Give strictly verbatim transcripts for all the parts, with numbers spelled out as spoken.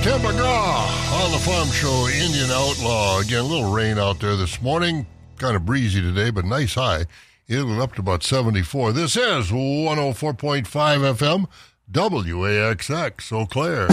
Tim McGraw on the Farm Show, Indian Outlaw. Again, a little rain out there this morning. Kind of breezy today, but nice high. It'll up to about seventy-four. This is one oh four point five F M, W A X X, Eau Claire.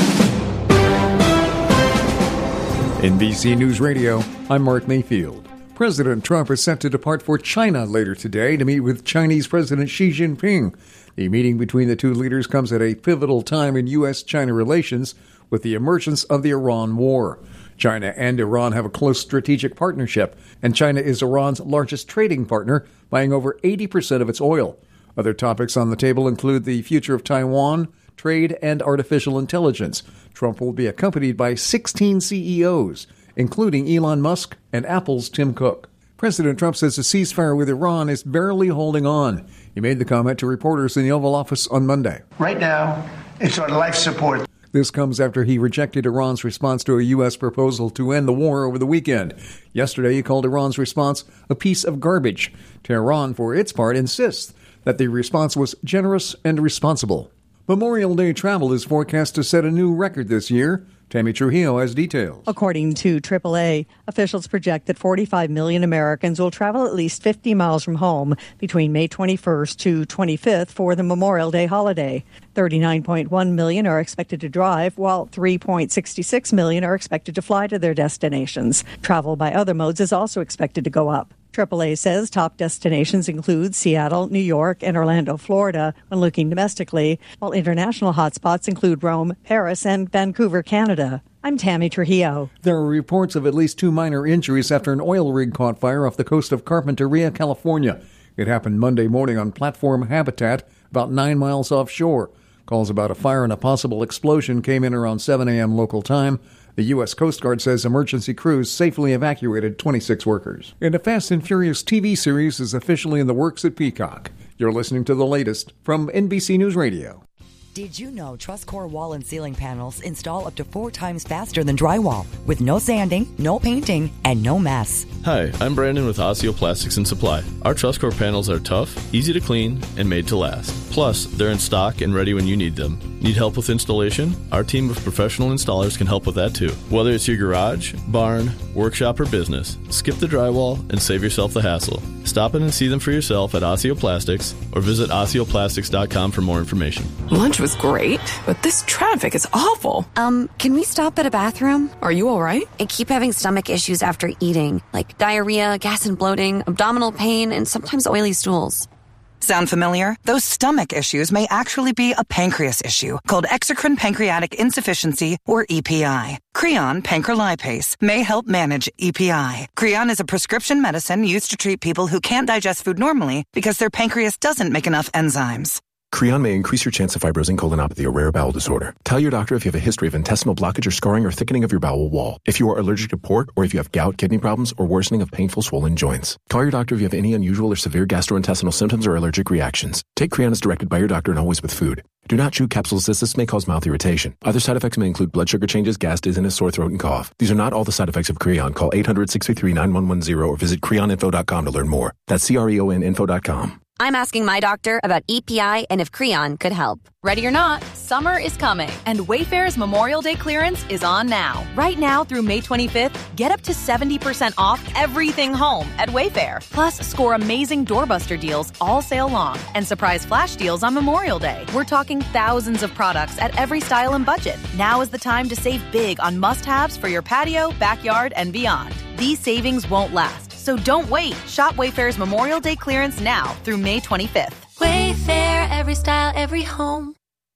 N B C News Radio, I'm Mark Mayfield. President Trump is set to depart for China later today to meet with Chinese President Xi Jinping. The meeting between the two leaders comes at a pivotal time in U S China relations with the emergence of the Iran war. China and Iran have a close strategic partnership, and China is Iran's largest trading partner, buying over eighty percent of its oil. Other topics on the table include the future of Taiwan, trade, and artificial intelligence. Trump will be accompanied by sixteen C E Os, including Elon Musk and Apple's Tim Cook. President Trump says the ceasefire with Iran is barely holding on. He made the comment to reporters in the Oval Office on Monday. Right now, it's on life support. This comes after he rejected Iran's response to a U S proposal to end the war over the weekend. Yesterday, he called Iran's response a piece of garbage. Tehran, for its part, insists that the response was generous and responsible. Memorial Day travel is forecast to set a new record this year. Tammy Trujillo has details. According to triple A, officials project that forty-five million Americans will travel at least fifty miles from home between May twenty-first to twenty-fifth for the Memorial Day holiday. thirty-nine point one million are expected to drive, while three point six six million are expected to fly to their destinations. Travel by other modes is also expected to go up. triple A says top destinations include Seattle, New York, and Orlando, Florida, when looking domestically, while international hotspots include Rome, Paris, and Vancouver, Canada. I'm Tammy Trujillo. There are reports of at least two minor injuries after an oil rig caught fire off the coast of Carpinteria, California. It happened Monday morning on Platform Habitat, about nine miles offshore. Calls about a fire and a possible explosion came in around seven a.m. local time. The U S Coast Guard says emergency crews safely evacuated twenty-six workers. And a Fast and Furious T V series is officially in the works at Peacock. You're listening to the latest from N B C News Radio. Did you know TrustCore wall and ceiling panels install up to four times faster than drywall, with no sanding, no painting, and no mess? Hi, I'm Brandon with Osseo Plastics and Supply. Our TrustCore panels are tough, easy to clean, and made to last. Plus, they're in stock and ready when you need them. Need help with installation? Our team of professional installers can help with that too. Whether it's your garage, barn, workshop, or business, skip the drywall and save yourself the hassle. Stop in and see them for yourself at Osseo Plastics or visit osseo plastics dot com for more information. Lunch was great, but this traffic is awful. Um, can we stop at a bathroom? Are you all right? I keep having stomach issues after eating, like diarrhea, gas and bloating, abdominal pain, and sometimes oily stools. Sound familiar? Those stomach issues may actually be a pancreas issue called exocrine pancreatic insufficiency, or E P I. Creon pancrelipase may help manage E P I. Creon is a prescription medicine used to treat people who can't digest food normally because their pancreas doesn't make enough enzymes. Creon may increase your chance of fibrosing colonopathy, a rare bowel disorder. Tell your doctor if you have a history of intestinal blockage or scarring or thickening of your bowel wall, if you are allergic to pork, or if you have gout, kidney problems, or worsening of painful swollen joints. Call your doctor if you have any unusual or severe gastrointestinal symptoms or allergic reactions. Take Creon as directed by your doctor and always with food. Do not chew capsules as this may cause mouth irritation. Other side effects may include blood sugar changes, gas, dizziness, sore throat, and cough. These are not all the side effects of Creon. Call eight hundred, six three three, nine one one zero or visit creon info dot com to learn more. That's C R E O N info dot com. I'm asking my doctor about E P I and if Creon could help. Ready or not, summer is coming, and Wayfair's Memorial Day clearance is on now. Right now through May twenty-fifth, get up to seventy percent off everything home at Wayfair. Plus, score amazing doorbuster deals all sale long and surprise flash deals on Memorial Day. We're talking thousands of products at every style and budget. Now is the time to save big on must-haves for your patio, backyard, and beyond. These savings won't last, so don't wait. Shop Wayfair's Memorial Day clearance now through May twenty-fifth. Wayfair, every style, every home.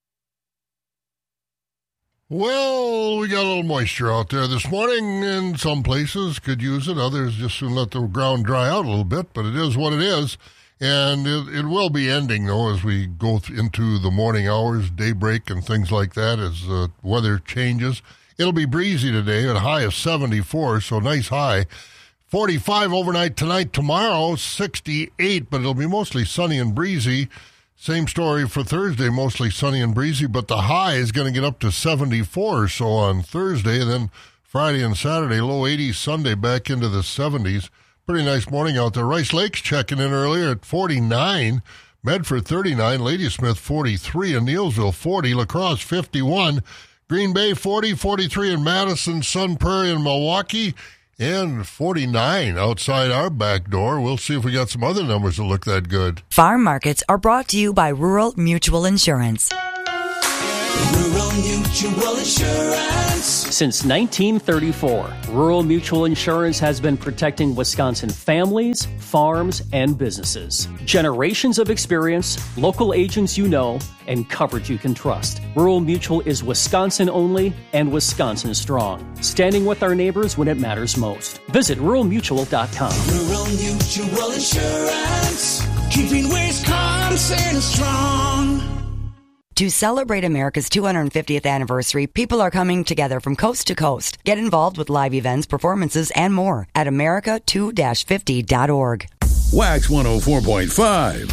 Well, we got a little moisture out there this morning, and some places could use it. Others just soon let the ground dry out a little bit, but it is what it is. And it, it will be ending, though, as we go th- into the morning hours, daybreak, and things like that, as the weather changes. It'll be breezy today, at a high of seventy-four, so nice high. forty-five overnight tonight, tomorrow, sixty-eight, but it'll be mostly sunny and breezy. Same story for Thursday, mostly sunny and breezy, but the high is going to get up to seventy-four or so on Thursday, and then Friday and Saturday, low eighties, Sunday back into the seventies. Pretty nice morning out there. Rice Lake's checking in earlier at forty-nine, Medford thirty-nine, Ladysmith forty-three, and Neillsville forty, La Crosse fifty-one, Green Bay forty, forty-three in Madison, Sun Prairie in Milwaukee, and forty-nine outside our back door. We'll see if we got some other numbers that look that good. Farm markets are brought to you by Rural Mutual Insurance. Rural Mutual Insurance. Since nineteen thirty-four, Rural Mutual Insurance has been protecting Wisconsin families, farms, and businesses. Generations of experience, local agents you know, and coverage you can trust. Rural Mutual is Wisconsin only and Wisconsin strong, standing with our neighbors when it matters most. Visit rural mutual dot com. Rural Mutual Insurance, keeping Wisconsin strong. To celebrate America's two hundred fiftieth anniversary, people are coming together from coast to coast. Get involved with live events, performances, and more at america two fifty dot org. Wax one oh four point five.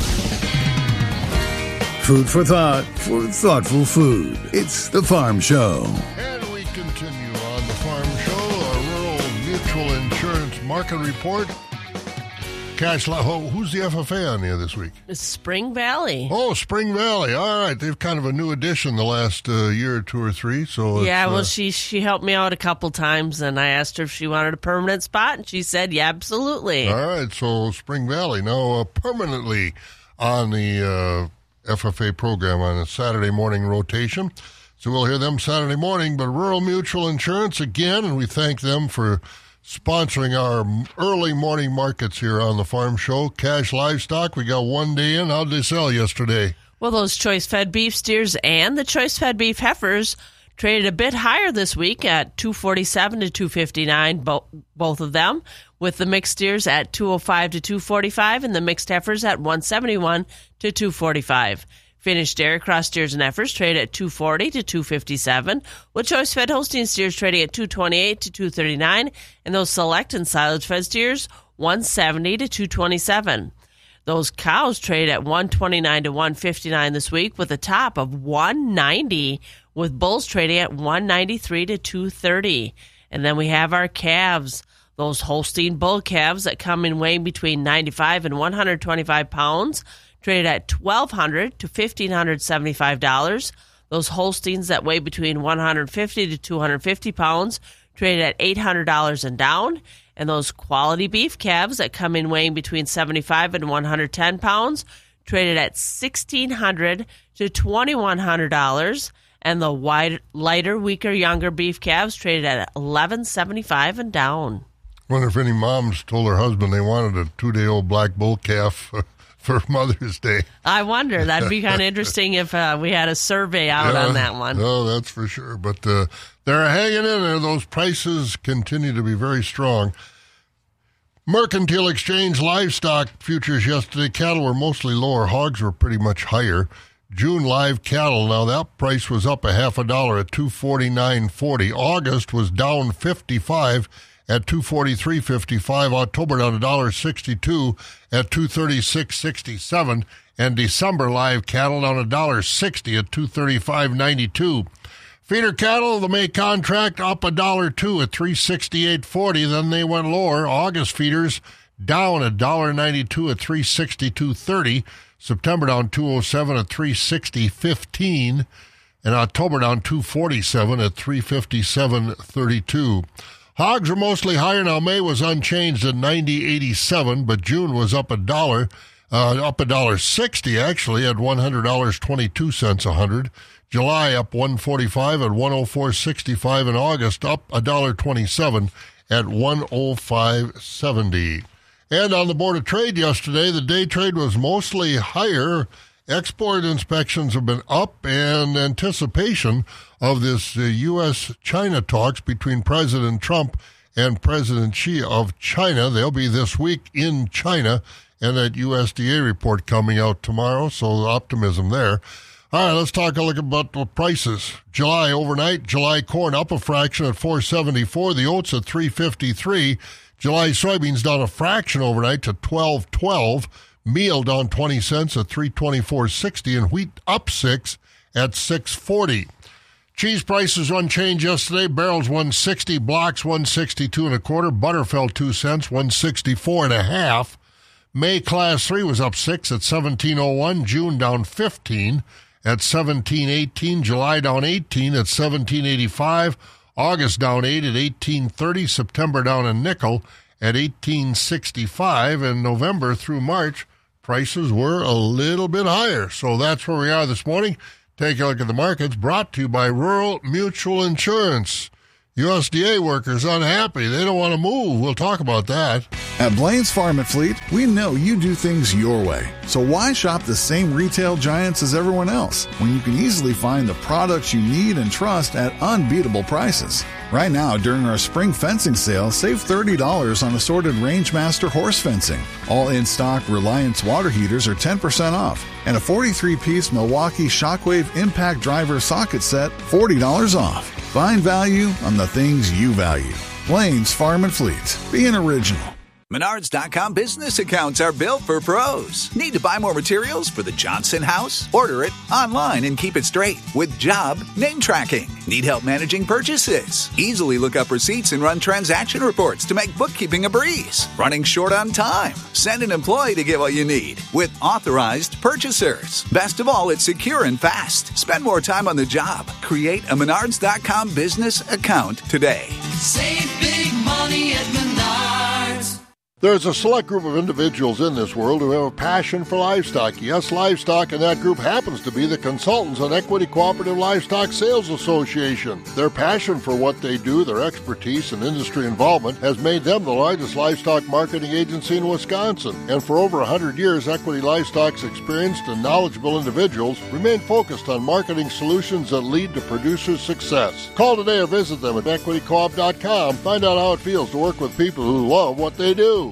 Food for thought for thoughtful food. It's The Farm Show. And we continue on The Farm Show, our Rural Mutual Insurance Market Report. Cash, oh, who's the F F A on here this week? Spring Valley. Oh, Spring Valley. All right. They've kind of a new addition the last uh, year or two or three. So yeah, well, uh, she she helped me out a couple times, and I asked her if she wanted a permanent spot, and she said, yeah, absolutely. All right. So Spring Valley now uh, permanently on the uh, F F A program on a Saturday morning rotation. So we'll hear them Saturday morning. But Rural Mutual Insurance again, and we thank them for sponsoring our early morning markets here on the Farm Show. Cash Livestock, we got one day in. How'd they sell yesterday? Well, those choice-fed beef steers and the choice-fed beef heifers traded a bit higher this week at two forty-seven to two fifty-nine, bo- both of them, with the mixed steers at two oh five to two forty-five and the mixed heifers at one seventy-one to two forty-five. Finished dairy cross steers and heifers trade at two forty to two fifty-seven, with choice-fed Holstein steers trading at two twenty-eight to two thirty-nine, and those select and silage-fed steers one seventy to two twenty-seven. Those cows trade at one twenty-nine to one fifty-nine this week, with a top of one ninety, with bulls trading at one ninety-three to two thirty. And then we have our calves, those Holstein bull calves that come in weighing between ninety-five and one hundred twenty-five pounds, traded at twelve hundred to fifteen seventy-five dollars. Those Holsteins that weigh between one hundred fifty to two hundred fifty pounds, traded at eight hundred dollars and down. And those quality beef calves that come in weighing between seventy-five and one hundred ten pounds, traded at sixteen hundred to twenty-one hundred dollars. And the wide, lighter, weaker, younger beef calves traded at eleven seventy-five and down. Wonder if any moms told her husband they wanted a two-day-old black bull calf for Mother's Day. I wonder. That'd be kind of interesting if uh, we had a survey out yeah, on that one. No, that's for sure. But uh, they're hanging in there. Those prices continue to be very strong. Mercantile Exchange livestock futures yesterday, cattle were mostly lower. Hogs were pretty much higher. June live cattle, now that price was up a half a dollar at two forty-nine forty. August was down fifty-five at two forty-three fifty-five. October down a dollar sixty-two at two thirty-six sixty-seven. And December live cattle down a dollar sixty at two thirty-five ninety-two. Feeder cattle, the May contract up a dollar two at three sixty-eight forty. Then they went lower. August feeders down a dollar ninety-two at three sixty-two thirty. September down two oh seven at three sixty fifteen. And October down two forty-seven at three fifty-seven thirty-two. Hogs were mostly higher. Now May was unchanged at ninety eighty-seven, but June was up a dollar, uh, up a dollar sixty actually at one hundred dollars and twenty-two cents a hundred. July up one forty-five at one oh four sixty-five, and August up a dollar twenty-seven at one oh five seventy. And on the Board of Trade yesterday, the day trade was mostly higher. Export inspections have been up, and anticipation of this uh, U S China talks between President Trump and President Xi of China. They'll be this week in China, and that U S D A report coming out tomorrow, so optimism there. All right, let's talk a look about the prices. July overnight, July corn up a fraction at four seventy-four, the oats at three fifty-three. July soybeans down a fraction overnight to twelve twelve. Meal down twenty cents at three twenty-four sixty, and wheat up six at six forty. Cheese prices unchanged yesterday. Barrels one sixty, blocks one sixty-two and a quarter. Butter fell two cents, one sixty-four and a half. May class three was up six at seventeen oh one. June down fifteen at seventeen eighteen. July down eighteen at seventeen eighty-five. August down eight at eighteen thirty. September down a nickel at eighteen sixty-five. And November through March, prices were a little bit higher. So that's where we are this morning. Take a look at the markets, brought to you by Rural Mutual Insurance. U S D A workers unhappy. They don't want to move. We'll talk about that. At Blaine's Farm and Fleet, we know you do things your way. So why shop the same retail giants as everyone else when you can easily find the products you need and trust at unbeatable prices? Right now, during our spring fencing sale, save thirty dollars on assorted Rangemaster horse fencing. All in-stock Reliance water heaters are ten percent off. And a forty-three piece Milwaukee Shockwave Impact Driver socket set, forty dollars off. Find value on the things you value. Blaine's Farm and Fleet. Be an original. Menards dot com business accounts are built for pros. Need to buy more materials for the Johnson house? Order it online and keep it straight with job name tracking. Need help managing purchases? Easily look up receipts and run transaction reports to make bookkeeping a breeze. Running short on time? Send an employee to get what you need with authorized purchasers. Best of all, it's secure and fast. Spend more time on the job. Create a Menards dot com business account today. Save big money at Menards. There's a select group of individuals in this world who have a passion for livestock. Yes, livestock, and that group happens to be the Consultants on Equity Cooperative Livestock Sales Association. Their passion for what they do, their expertise and industry involvement has made them the largest livestock marketing agency in Wisconsin. And for over one hundred years, Equity Livestock's experienced and knowledgeable individuals remain focused on marketing solutions that lead to producers' success. Call today or visit them at equity coop dot com. Find out how it feels to work with people who love what they do.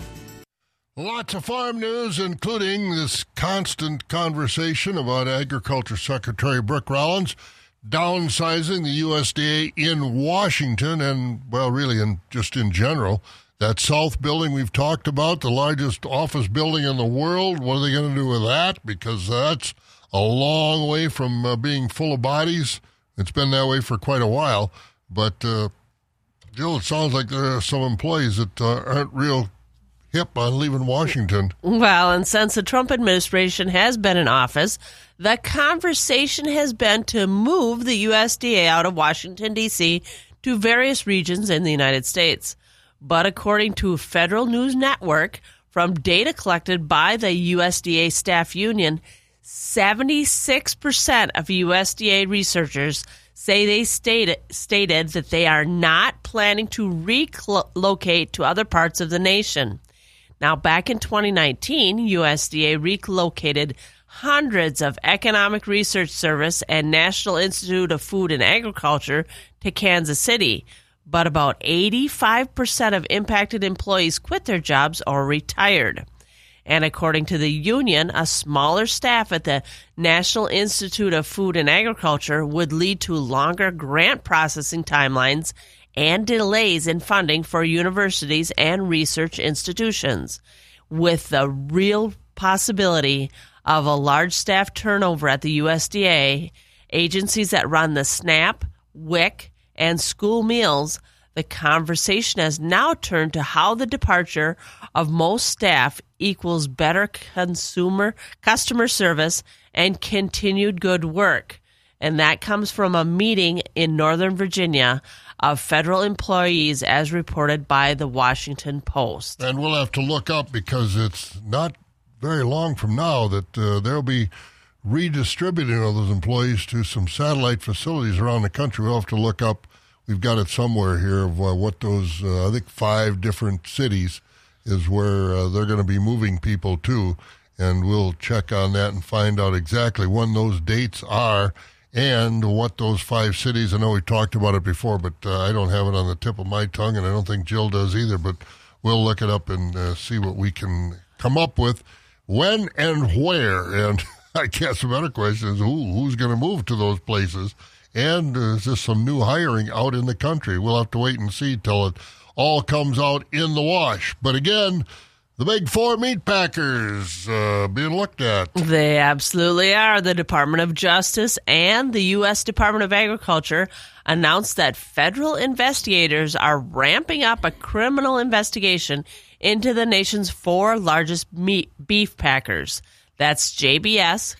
Lots of farm news, including this constant conversation about Agriculture Secretary Brooke Rollins downsizing the U S D A in Washington and, well, really in just in general. That South building we've talked about, the largest office building in the world, what are they going to do with that? Because that's a long way from uh, being full of bodies. It's been that way for quite a while. But, uh, Jill, it sounds like there are some employees that uh, aren't real hip on leaving Washington. Well, and since the Trump administration has been in office, the conversation has been to move the U S D A out of Washington, D C to various regions in the United States. But according to Federal News Network, from data collected by the U S D A staff union, seventy-six percent of U S D A researchers say they stated, stated that they are not planning to relocate to other parts of the nation. Now, back in twenty nineteen, U S D A relocated hundreds of Economic Research Service and National Institute of Food and Agriculture to Kansas City, but about eighty-five percent of impacted employees quit their jobs or retired. And according to the union, a smaller staff at the National Institute of Food and Agriculture would lead to longer grant processing timelines and delays in funding for universities and research institutions, with the real possibility of a large staff turnover at the U S D A. Agencies that run the SNAP, W I C, and school meals, the conversation has now turned to how the departure of most staff equals better consumer customer service and continued good work. And that comes from a meeting in Northern Virginia of federal employees, as reported by the Washington Post. And we'll have to look up, because it's not very long from now that uh, they'll be redistributing all those employees to some satellite facilities around the country. We'll have to look up. We've got it somewhere here of uh, what those, uh, I think, five different cities is where uh, they're going to be moving people to. And we'll check on that and find out exactly when those dates are and what those five cities. I know we talked about it before, but uh, I don't have it on the tip of my tongue, and I don't think Jill does either. But we'll look it up and uh, see what we can come up with, when and where. And I guess a better question is who, who's going to move to those places? And uh, is there some new hiring out in the country? We'll have to wait and see till it all comes out in the wash. But again, the big four meat packers uh, being looked at. They absolutely are. The Department of Justice and the U S Department of Agriculture announced that federal investigators are ramping up a criminal investigation into the nation's four largest meat beef packers. That's J B S,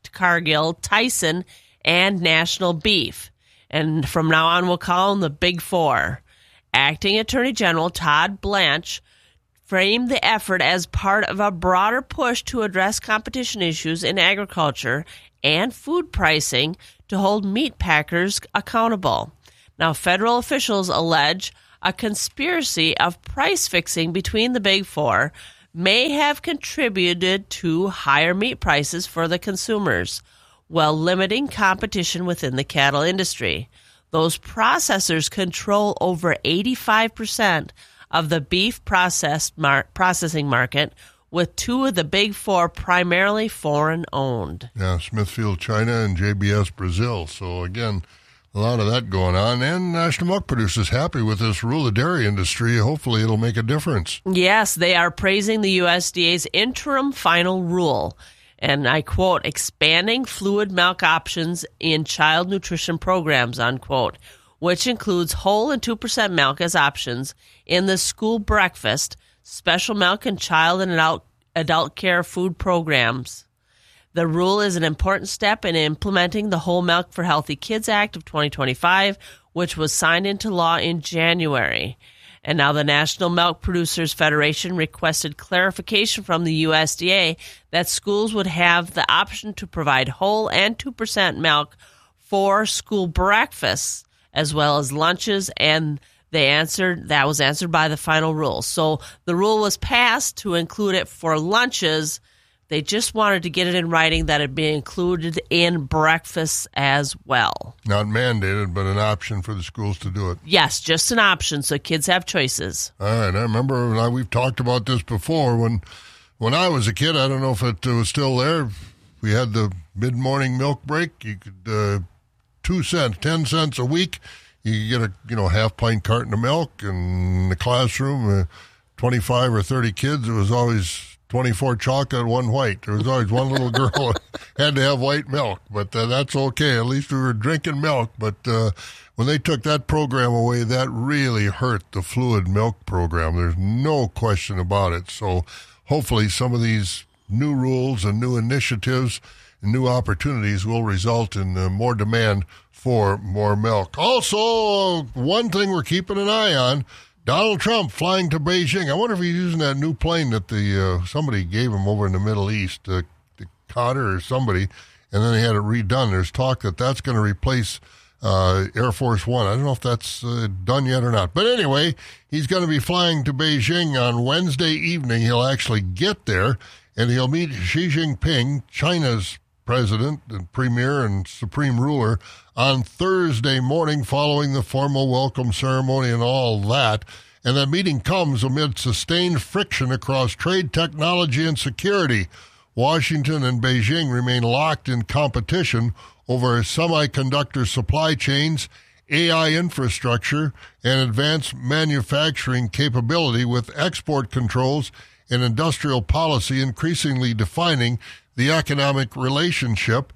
Select, Cargill, Tyson, and National Beef. And from now on, we'll call them the Big Four. Acting Attorney General Todd Blanche framed the effort as part of a broader push to address competition issues in agriculture and food pricing to hold meat packers accountable. Now, federal officials allege a conspiracy of price fixing between the Big Four may have contributed to higher meat prices for the consumers, while limiting competition within the cattle industry. Those processors control over eighty-five percent of the beef processed mar- processing market, with two of the Big Four primarily foreign-owned. Yeah, Smithfield, China, and J B S, Brazil. So, again, a lot of that going on. And National Milk Producers happy with this rule. The dairy industry, hopefully it'll make a difference. Yes, they are praising the U S D A's interim final rule. And I quote, expanding fluid milk options in child nutrition programs, unquote, which includes whole and two percent milk as options in the school breakfast, special milk, and child and adult, adult care food programs. The rule is an important step in implementing the Whole Milk for Healthy Kids Act of twenty twenty-five, which was signed into law in January. And now the National Milk Producers Federation requested clarification from the U S D A that schools would have the option to provide whole and two percent milk for school breakfasts as well as lunches, and they answered that was answered by the final rule. So the rule was passed to include it for lunches. They just wanted to get it in writing that it be included in breakfast as well. Not mandated, but an option for the schools to do it. Yes, just an option, so kids have choices. All right, I remember when I, we've talked about this before. When when I was a kid, I don't know if it was still there, we had the mid-morning milk break. You could, uh, two cents, ten cents a week, you could get a you know half-pint carton of milk. And in the classroom, uh, twenty-five or thirty kids, it was always twenty-four chocolate, one white. There was always one little girl had to have white milk, but uh, that's okay. At least we were drinking milk. But uh, when they took that program away, that really hurt the fluid milk program. There's no question about it. So hopefully some of these new rules and new initiatives and new opportunities will result in uh, more demand for more milk. Also, one thing we're keeping an eye on, Donald Trump flying to Beijing. I wonder if he's using that new plane that the uh, somebody gave him over in the Middle East, uh, the Qatar or somebody, and then they had it redone. There's talk that that's going to replace uh, Air Force One. I don't know if that's uh, done yet or not. But anyway, he's going to be flying to Beijing on Wednesday evening. He'll actually get there, and he'll meet Xi Jinping, China's president and premier and supreme ruler, on Thursday morning following the formal welcome ceremony and all that. And that meeting comes amid sustained friction across trade, technology, and security. Washington and Beijing remain locked in competition over semiconductor supply chains, A I infrastructure, and advanced manufacturing capability, with export controls and industrial policy increasingly defining the economic relationship.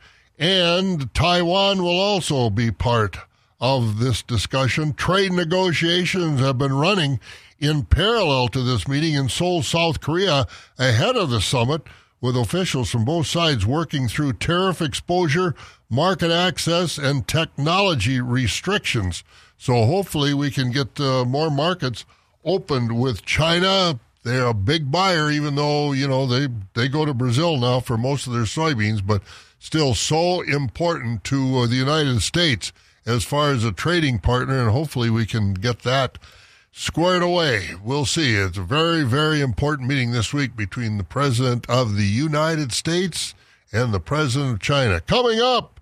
And Taiwan will also be part of this discussion. Trade negotiations have been running in parallel to this meeting in Seoul, South Korea, ahead of the summit, with officials from both sides working through tariff exposure, market access, and technology restrictions. So hopefully we can get uh, more markets opened with China. They're a big buyer, even though, you know, they, they go to Brazil now for most of their soybeans, but still so important to uh, the United States as far as a trading partner, and hopefully we can get that squared away. We'll see. It's a very, very important meeting this week between the President of the United States and the President of China. Coming up,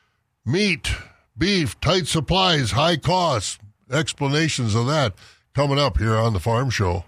meat, beef, tight supplies, high costs, explanations of that coming up here on the Farm Show.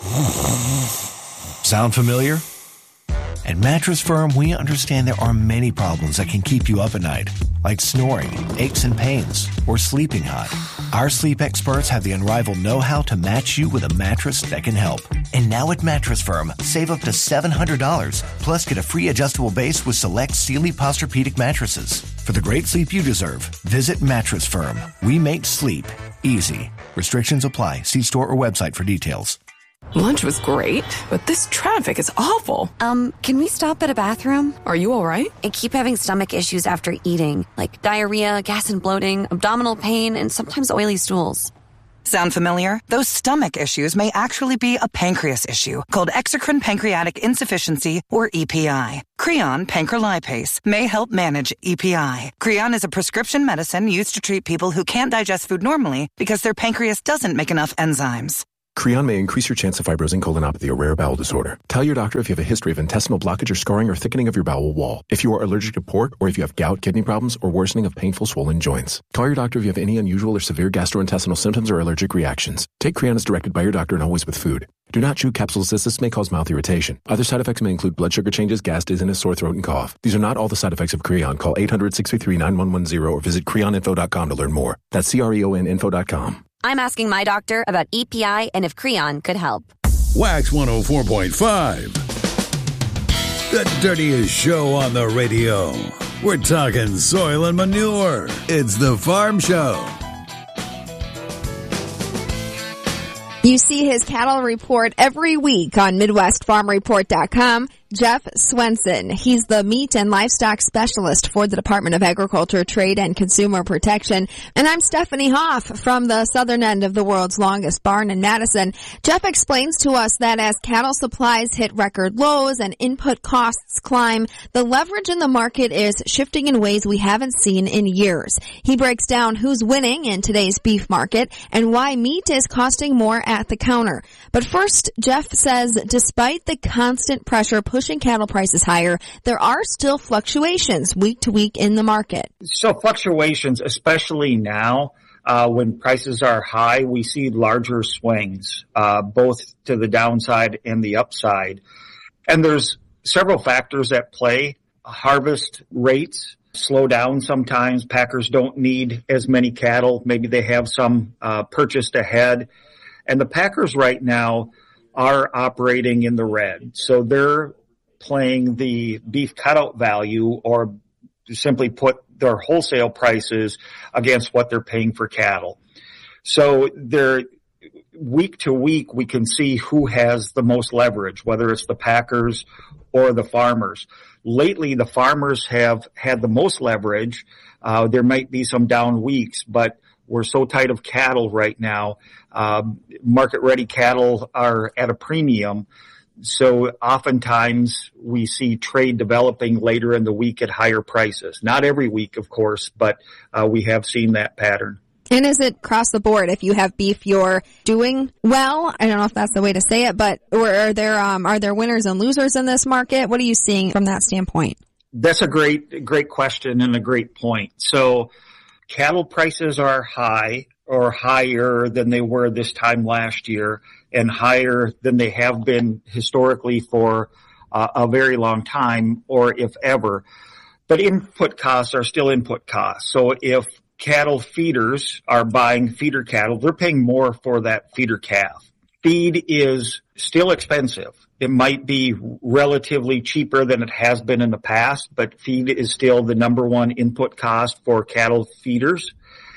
Sound familiar? At Mattress Firm, we understand there are many problems that can keep you up at night, like snoring, aches and pains, or sleeping hot. Our sleep experts have the unrivaled know-how to match you with a mattress that can help. And now at Mattress Firm, save up to seven hundred dollars, plus get a free adjustable base with select Sealy Posturepedic mattresses. For the great sleep you deserve, visit Mattress Firm. We make sleep easy. Restrictions apply. See store or website for details. Lunch was great, but this traffic is awful. Um, can we stop at a bathroom? Are you all right? I keep having stomach issues after eating, like diarrhea, gas and bloating, abdominal pain, and sometimes oily stools. Sound familiar? Those stomach issues may actually be a pancreas issue called exocrine pancreatic insufficiency, or E P I. Creon pancrelipase may help manage E P I. Creon is a prescription medicine used to treat people who can't digest food normally because their pancreas doesn't make enough enzymes. Creon may increase your chance of fibrosing colonopathy, a rare bowel disorder. Tell your doctor if you have a history of intestinal blockage or scarring or thickening of your bowel wall. If you are allergic to pork, or if you have gout, kidney problems, or worsening of painful swollen joints. Call your doctor if you have any unusual or severe gastrointestinal symptoms or allergic reactions. Take Creon as directed by your doctor and always with food. Do not chew capsules as this may cause mouth irritation. Other side effects may include blood sugar changes, gas, dizziness, sore throat, and cough. These are not all the side effects of Creon. Call eight hundred, six three three, nine one one zero or visit creon info dot com to learn more. That's C R E O N info dot com. I'm asking my doctor about E P I and if Creon could help. Wax one oh four point five. The dirtiest show on the radio. We're talking soil and manure. It's the Farm Show. You see his cattle report every week on Midwest Farm Report dot com. Jeff Swenson. He's the meat and livestock specialist for the Department of Agriculture, Trade, and Consumer Protection. And I'm Stephanie Hoff from the southern end of the world's longest barn in Madison. Jeff explains to us that as cattle supplies hit record lows and input costs climb, the leverage in the market is shifting in ways we haven't seen in years. He breaks down who's winning in today's beef market and why meat is costing more at the counter. But first, Jeff says despite the constant pressure pushing cattle prices higher, there are still fluctuations week to week in the market. So fluctuations, especially now, uh, when prices are high, we see larger swings, uh, both to the downside and the upside. And there's several factors at play. Harvest rates slow down sometimes. Packers don't need as many cattle. Maybe they have some uh, purchased ahead. And the Packers right now are operating in the red. So they're playing the beef cutout value, or simply put, their wholesale prices against what they're paying for cattle. So they're week to week, we can see who has the most leverage, whether it's the Packers or the farmers. Lately, the farmers have had the most leverage. Uh, there might be some down weeks, but we're so tight of cattle right now. Um, market-ready cattle are at a premium. So oftentimes we see trade developing later in the week at higher prices. Not every week, of course, but uh, we have seen that pattern. And is it across the board? If you have beef, you're doing well? I don't know if that's the way to say it, but or are there um, are there winners and losers in this market? What are you seeing from that standpoint? That's a great, great question and a great point. So cattle prices are high or higher than they were this time last year, and higher than they have been historically for uh, a very long time, or if ever. But input costs are still input costs. So if cattle feeders are buying feeder cattle, they're paying more for that feeder calf. Feed is still expensive. It might be relatively cheaper than it has been in the past, but feed is still the number one input cost for cattle feeders.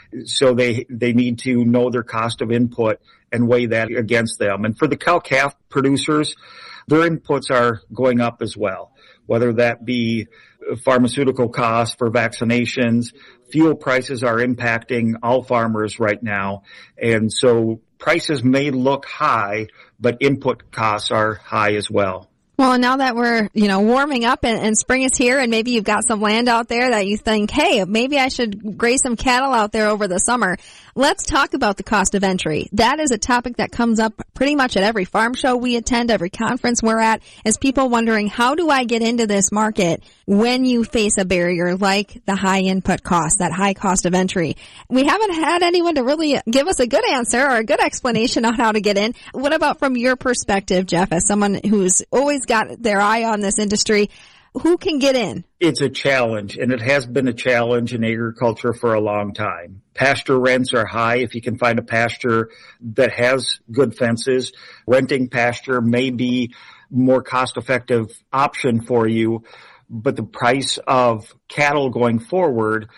So they, they need to know their cost of input and weigh that against them. And for the cow-calf producers, their inputs are going up as well, whether that be pharmaceutical costs for vaccinations. Fuel prices are impacting all farmers right now. And so prices may look high, but input costs are high as well. Well, now that we're, you know, warming up and, and spring is here, and maybe you've got some land out there that you think, hey, maybe I should graze some cattle out there over the summer. Let's talk about the cost of entry. That is a topic that comes up pretty much at every farm show we attend, every conference we're at, is people wondering, how do I get into this market when you face a barrier like the high input cost, that high cost of entry? We haven't had anyone to really give us a good answer or a good explanation on how to get in. What about from your perspective, Jeff, as someone who's always got their eye on this industry? Who can get in? It's a challenge, and it has been a challenge in agriculture for a long time. Pasture rents are high if you can find a pasture that has good fences. Renting pasture may be a more cost-effective option for you, but the price of cattle going forward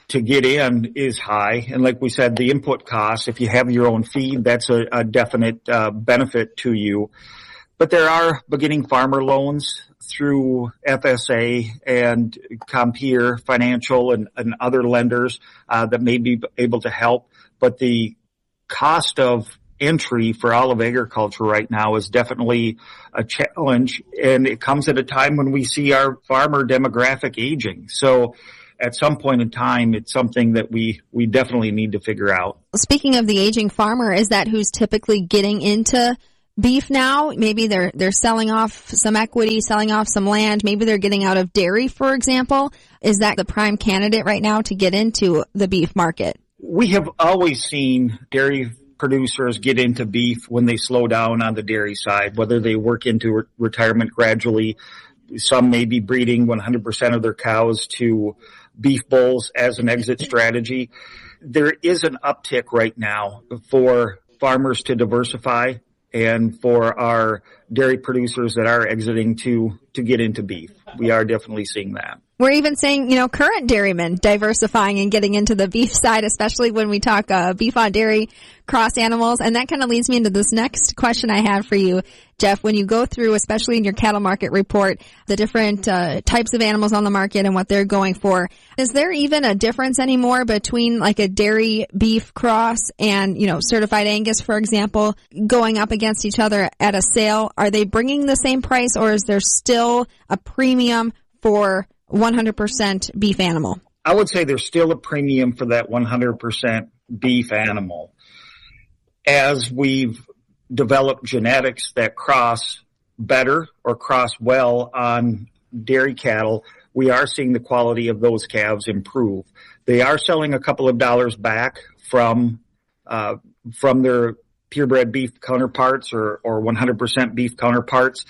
to get in is high. And like we said, the input costs, if you have your own feed, that's a, a definite uh, benefit to you. But there are beginning farmer loans through F S A and Compeer Financial and, and other lenders uh, that may be able to help. But the cost of entry for all of agriculture right now is definitely a challenge. And it comes at a time when we see our farmer demographic aging. So at some point in time, it's something that we, we definitely need to figure out. Speaking of the aging farmer, is that who's typically getting into beef now? Maybe they're they're selling off some equity, selling off some land. Maybe they're getting out of dairy, for example. Is that the prime candidate right now to get into the beef market? We have always seen dairy producers get into beef when they slow down on the dairy side, whether they work into re- retirement gradually. Some may be breeding one hundred percent of their cows to beef bulls as an exit strategy. There is an uptick right now for farmers to diversify and for our dairy producers that are exiting to, to get into beef. We are definitely seeing that. We're even seeing, you know, current dairymen diversifying and getting into the beef side, especially when we talk uh, beef on dairy cross animals. And that kind of leads me into this next question I have for you, Jeff. When you go through, especially in your cattle market report, the different uh, types of animals on the market and what they're going for, is there even a difference anymore between like a dairy beef cross and, you know, certified Angus, for example, going up against each other at a sale? Are they bringing the same price, or is there still a premium for one hundred percent beef animal? I would say there's still a premium for that one hundred percent beef animal. As we've developed genetics that cross better or cross well on dairy cattle, we are seeing the quality of those calves improve. They are selling a couple of dollars back from uh from their purebred beef counterparts or, or one hundred percent beef counterparts,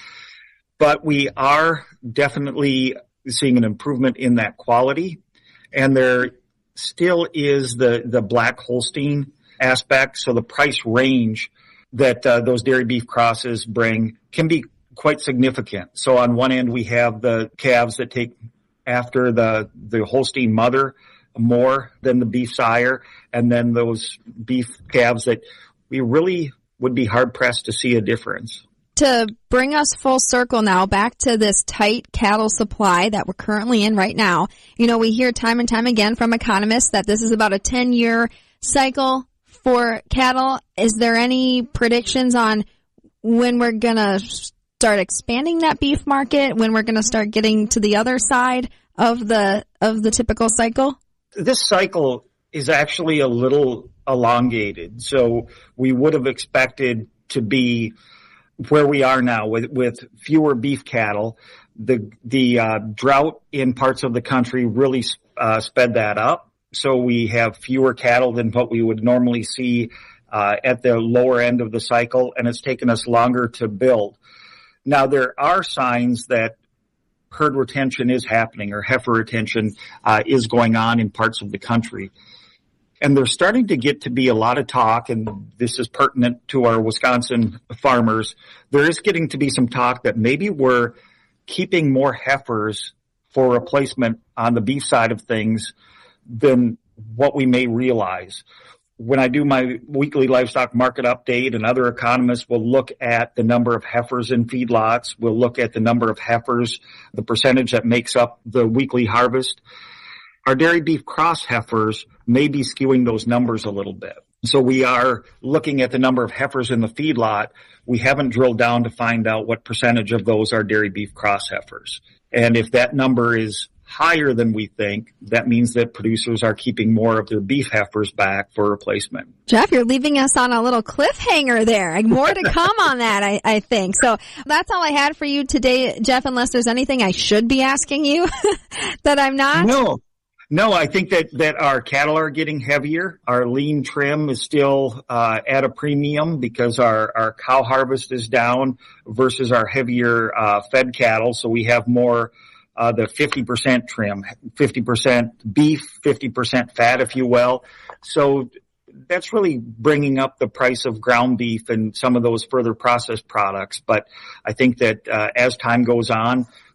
but we are definitely seeing an improvement in that quality. And there still is the, the black Holstein aspect. So the price range that uh, those dairy beef crosses bring can be quite significant. So on one end, we have the calves that take after the, the Holstein mother more than the beef sire. And then those beef calves that we really would be hard pressed to see a difference. To bring us full circle now back to this tight cattle supply that we're currently in right now, you know, we hear time and time again from economists that this is about a ten-year cycle for cattle. Is there any predictions on when we're going to start expanding that beef market, when we're going to start getting to the other side of the of the typical cycle? This cycle is actually a little elongated. So we would have expected to be where we are now with, with fewer beef cattle. The, the, uh, drought in parts of the country really, uh, sped that up. So we have fewer cattle than what we would normally see, uh, at the lower end of the cycle, and it's taken us longer to build. Now there are signs that herd retention is happening, or heifer retention, uh, is going on in parts of the country. And there's starting to get to be a lot of talk, and this is pertinent to our Wisconsin farmers. There is getting to be some talk that maybe we're keeping more heifers for replacement on the beef side of things than what we may realize. When I do my weekly livestock market update, and other economists will look at the number of heifers in feedlots, we'll look at the number of heifers, the percentage that makes up the weekly harvest. Our dairy beef cross heifers may be skewing those numbers a little bit. So we are looking at the number of heifers in the feedlot. We haven't drilled down to find out what percentage of those are dairy beef cross heifers. And if that number is higher than we think, that means that producers are keeping more of their beef heifers back for replacement. Jeff, you're leaving us on a little cliffhanger there. More to come on that, I, I think. So that's all I had for you today, Jeff, unless there's anything I should be asking you that I'm not. No. No, I think that, that our cattle are getting heavier. Our lean trim is still uh, at a premium because our, our cow harvest is down versus our heavier uh, fed cattle. So we have more uh, the fifty percent trim, fifty percent beef, fifty percent fat, if you will. So that's really bringing up the price of ground beef and some of those further processed products. But I think that uh, as time goes on,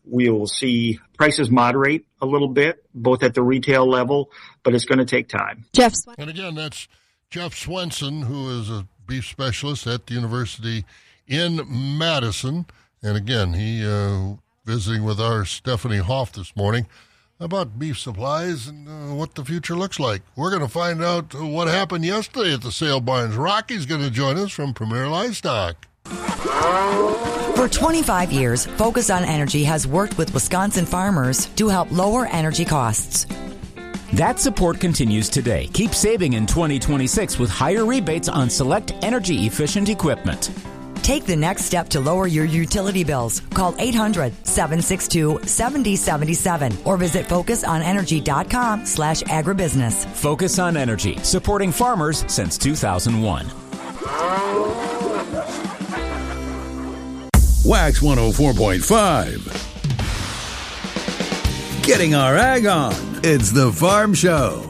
we will see prices moderate a little bit, both at the retail level, but it's going to take time. Jeff Swenson. And again, that's Jeff Swenson, who is a beef specialist at the University in Madison. And again, he uh, visiting with our Stephanie Hoff this morning about beef supplies and uh, what the future looks like. We're going to find out what happened yesterday at the sale barns. Rocky's going to join us from Premier Livestock. For twenty-five years, Focus on Energy has worked with Wisconsin farmers to help lower energy costs. That support continues today. Keep saving in twenty twenty-six with higher rebates on select energy-efficient equipment. Take the next step to lower your utility bills. Call eight hundred, seven six two, seven zero seven seven or visit focus on energy dot com slash agribusiness. Focus on Energy, supporting farmers since two thousand one. Wax one oh four point five. Getting our ag on. It's the Farm Show.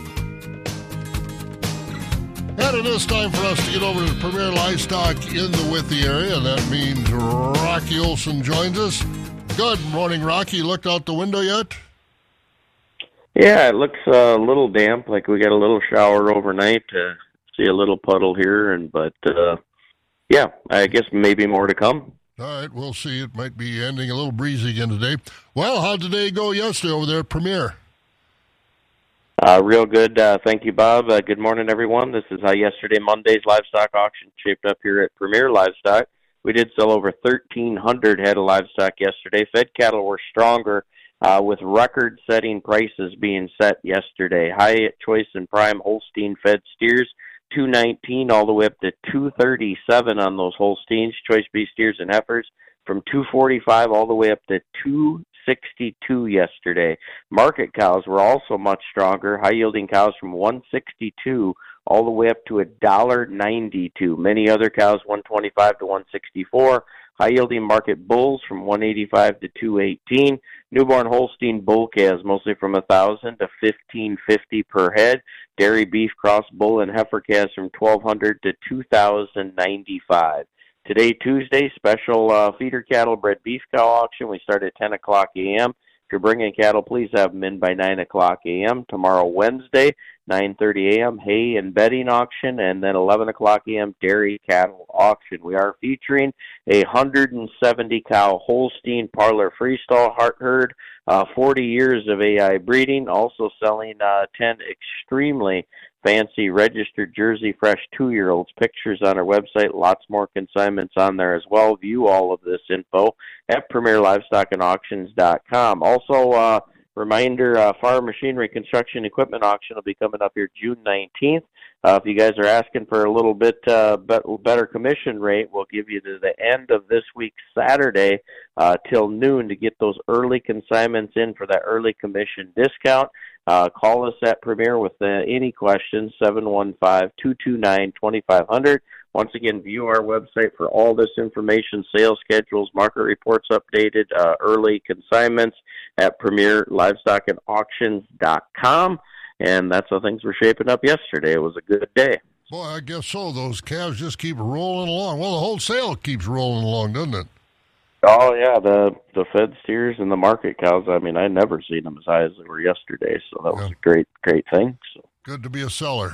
And it is time for us to get over to Premier Livestock in the Withee area. And that means Rocky Olson joins us. Good morning, Rocky. Looked out the window yet? Yeah, it looks uh, a little damp, like we got a little shower overnight. Uh, see a little puddle here, and but uh, yeah, I guess maybe more to come. All right, we'll see. It might be ending a little breezy again today. Well, how did today go yesterday over there at Premier? Uh, real good. Uh, thank you, Bob. Uh, good morning, everyone. This is how yesterday, Monday's livestock auction shaped up here at Premier Livestock. We did sell over thirteen hundred head of livestock yesterday. Fed cattle were stronger, uh, with record-setting prices being set yesterday. High choice and prime Holstein fed steers, two nineteen all the way up to two thirty-seven on those Holsteins. Choice beef steers and heifers from two forty-five all the way up to two sixty-two yesterday. Market cows were also much stronger. High-yielding cows from one sixty-two all the way up to one ninety-two. Many other cows, one twenty-five to one sixty-four. High-yielding market bulls from one eighty-five to two eighteen. Newborn Holstein bull calves mostly from one thousand to fifteen fifty per head. Dairy beef cross bull and heifer calves from twelve hundred to two thousand ninety-five. Today, Tuesday, special uh, feeder cattle bred beef cow auction. We start at ten o'clock a.m. If you're bringing cattle, please have them in by nine o'clock a.m. Tomorrow, Wednesday, nine thirty a.m., hay and bedding auction, and then eleven o'clock a.m., dairy cattle auction. We are featuring a one hundred seventy cow Holstein parlor freestall herd, uh, forty years of A I breeding, also selling uh, ten extremely fancy registered Jersey Fresh two-year-olds. Pictures on our website, lots more consignments on there as well. View all of this info at premier livestock and auctions dot com. Also, uh, reminder, uh, farm machinery construction equipment auction will be coming up here June nineteenth. Uh, if you guys are asking for a little bit uh, better commission rate, we'll give you to the end of this week, Saturday, uh, till noon to get those early consignments in for that early commission discount. Uh, call us at Premier with uh, any questions, seven one five, two two nine, two five zero zero. Once again, view our website for all this information, sales schedules, market reports updated, uh, early consignments at premier livestock and auctions dot com. And that's how things were shaping up yesterday. It was a good day. Boy, I guess so. Those calves just keep rolling along. Well, the whole sale keeps rolling along, doesn't it? Oh, yeah, the the fed steers and the market cows, I mean, I never seen them as high as they were yesterday, so that was yeah. a great, great thing. So good to be a seller.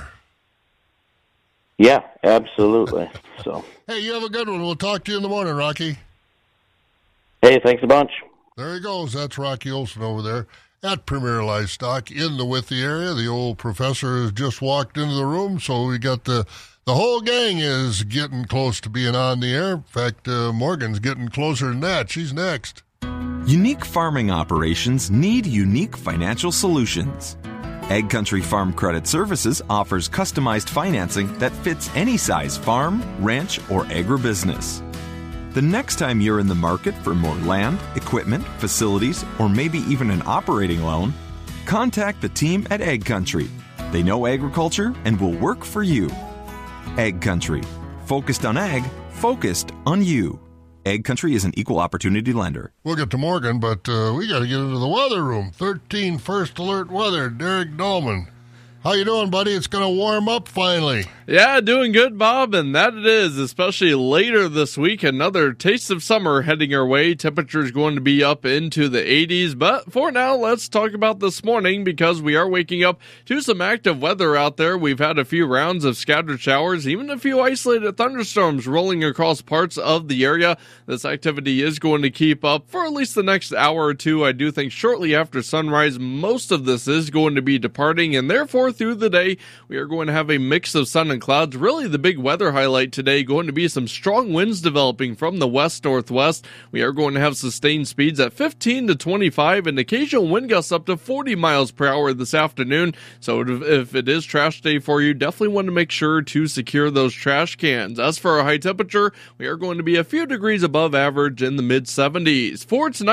Yeah, absolutely. So hey, you have a good one. We'll talk to you in the morning, Rocky. Hey, thanks a bunch. There he goes. That's Rocky Olson over there at Premier Livestock in the Withee area. The old professor has just walked into the room, so we got the the whole gang is getting close to being on the air. In fact, uh, Morgan's getting closer than that. She's next. Unique farming operations need unique financial solutions. Ag Country Farm Credit Services offers customized financing that fits any size farm, ranch, or agribusiness. The next time you're in the market for more land, equipment, facilities, or maybe even an operating loan, contact the team at Ag Country. They know agriculture and will work for you. Ag Country. Focused on ag, focused on you. Ag Country is an equal opportunity lender. We'll get to Morgan, but uh, we got to get into the weather room. thirteen first alert weather. Derek Dolman. How you doing, buddy? It's going to warm up finally. Yeah, doing good, Bob, and that it is, especially later this week. Another taste of summer heading our way. Temperatures going to be up into the eighties, but for now, let's talk about this morning because we are waking up to some active weather out there. We've had a few rounds of scattered showers, even a few isolated thunderstorms rolling across parts of the area. This activity is going to keep up for at least the next hour or two. I do think shortly after sunrise, most of this is going to be departing, and therefore through the day, we are going to have a mix of sun and clouds. Really, the big weather highlight today going to be some strong winds developing from the west-northwest. We are going to have sustained speeds at fifteen to twenty-five and occasional wind gusts up to forty miles per hour this afternoon. So if it is trash day for you, definitely want to make sure to secure those trash cans. As for our high temperature, we are going to be a few degrees above average in the mid seventies. For tonight,